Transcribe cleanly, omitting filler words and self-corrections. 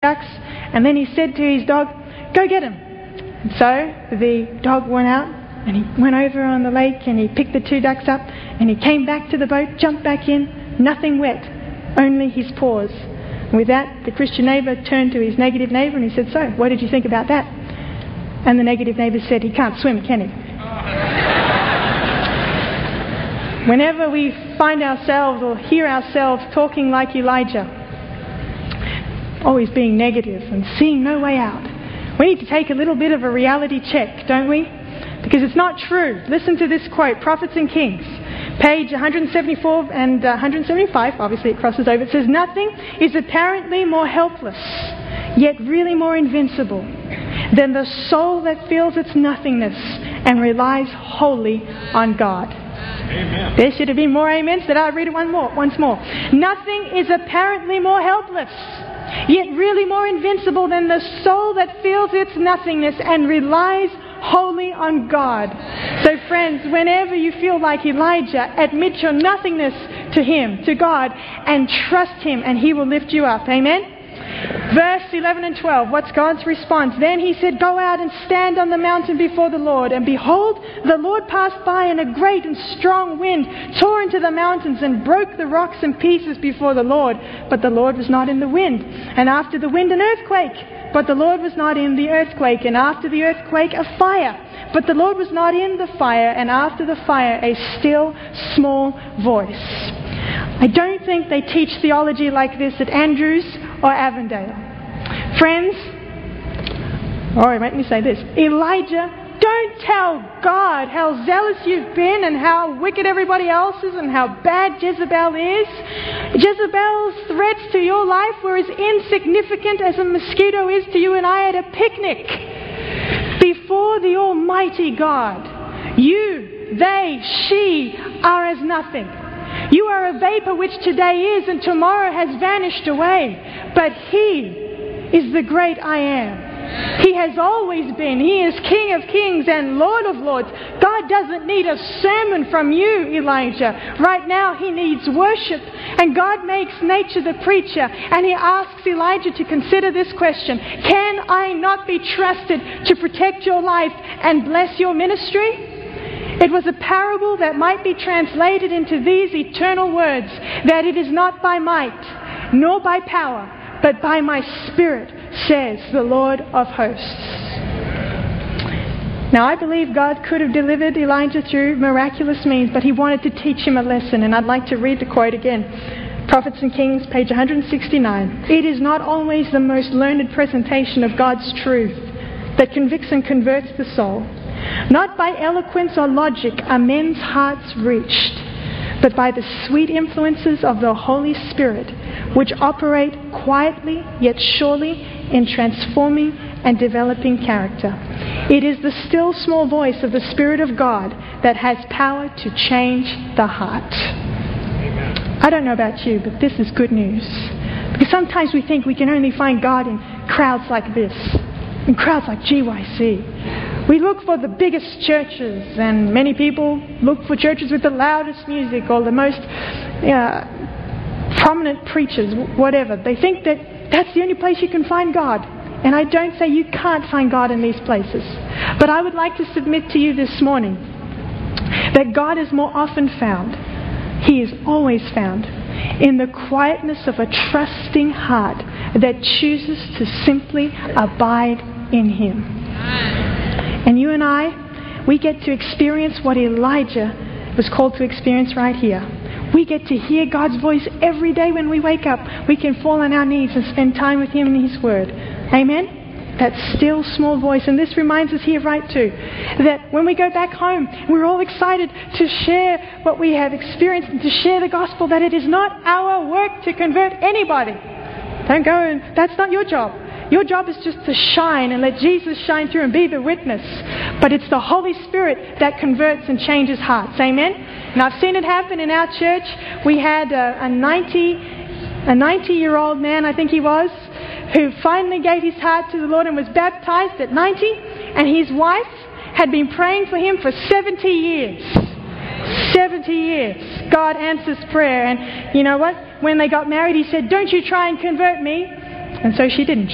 ducks. And then he said to his dog, "Go get him." And so the dog went out and he went over on the lake and he picked the 2 ducks up and he came back to the boat, jumped back in, nothing wet, only his paws. And with that, the Christian neighbour turned to his negative neighbour and he said, "So, what did you think about that?" And the negative neighbour said, "He can't swim, can he?" Whenever we find ourselves or hear ourselves talking like Elijah, always being negative and seeing no way out, we need to take a little bit of a reality check, don't we? Because it's not true. Listen to this quote, Prophets and Kings, page 174 and 175, obviously it crosses over. It says, "Nothing is apparently more helpless, yet really more invincible, than the soul that feels its nothingness and relies wholly on God." Amen. There should have been more amens, but I'll read it once more. Nothing is apparently more helpless, yet really more invincible than the soul that feels its nothingness and relies wholly on God. So friends, whenever you feel like Elijah, admit your nothingness to Him, to God, and trust Him, and He will lift you up. Amen? Verse 11 and 12, what's God's response? "Then he said, 'Go out and stand on the mountain before the Lord.' And behold, the Lord passed by, and a great and strong wind tore into the mountains and broke the rocks in pieces before the Lord. But the Lord was not in the wind. And after the wind, an earthquake. But the Lord was not in the earthquake. And after the earthquake, a fire. But the Lord was not in the fire. And after the fire, a still small voice." I don't think they teach theology like this at Andrews or Avondale. Friends, let me say this. Elijah, don't tell God how zealous you've been and how wicked everybody else is and how bad Jezebel is. Jezebel's threats to your life were as insignificant as a mosquito is to you and I at a picnic. Before the Almighty God, you, they, she are as nothing. You are a vapor which today is and tomorrow has vanished away. But He is the great I am. He has always been. He is King of kings and Lord of lords. God doesn't need a sermon from you, Elijah. Right now He needs worship. And God makes nature the preacher. And He asks Elijah to consider this question: can I not be trusted to protect your life and bless your ministry? It was a parable that might be translated into these eternal words, that it is not by might, nor by power, but by my Spirit, says the Lord of hosts. Now, I believe God could have delivered Elijah through miraculous means, but He wanted to teach him a lesson, and I'd like to read the quote again. Prophets and Kings, page 169. "It is not always the most learned presentation of God's truth that convicts and converts the soul. Not by eloquence or logic are men's hearts reached, but by the sweet influences of the Holy Spirit, which operate quietly yet surely in transforming and developing character. It is the still small voice of the Spirit of God that has power to change the heart." I don't know about you, but this is good news. Because sometimes we think we can only find God in crowds like this, in crowds like GYC. We look for the biggest churches, and many people look for churches with the loudest music or the most prominent preachers, whatever. They think that that's the only place you can find God. And I don't say you can't find God in these places. But I would like to submit to you this morning that God is more often found, He is always found, in the quietness of a trusting heart that chooses to simply abide in Him. And you and I, we get to experience what Elijah was called to experience right here. We get to hear God's voice every day when we wake up. We can fall on our knees and spend time with Him and His Word. Amen? That still small voice. And this reminds us here, right, too, that when we go back home, we're all excited to share what we have experienced and to share the gospel, that it is not our work to convert anybody. Don't go and... That's not your job. Your job is just to shine and let Jesus shine through and be the witness. But it's the Holy Spirit that converts and changes hearts. Amen? And I've seen it happen in our church. We had a 90-year-old man, I think he was, who finally gave his heart to the Lord and was baptized at 90. And his wife had been praying for him for 70 years. 70 years. God answers prayer. And you know what? When they got married, he said, "Don't you try and convert me." And so she didn't.